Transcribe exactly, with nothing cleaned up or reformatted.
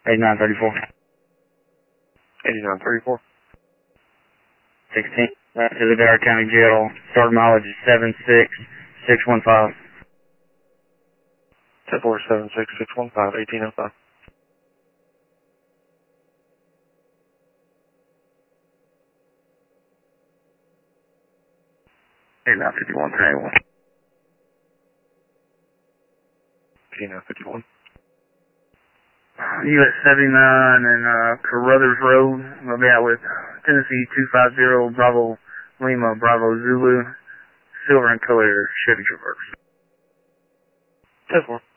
eighty-nine thirty-four. eighty-nine thirty-four. sixteen. Left to the Broward County Jail. Start mileage is seven six six one five. ten four seven six six one five, eighteen oh five. eighty-nine fifty-one, ten one. eighty-nine fifty-one. U S seventy-nine and uh, Carruthers Road. I'll be out with Tennessee two five zero Bravo Lima Bravo Zulu. Silver and color Chevy Traverse. ten four.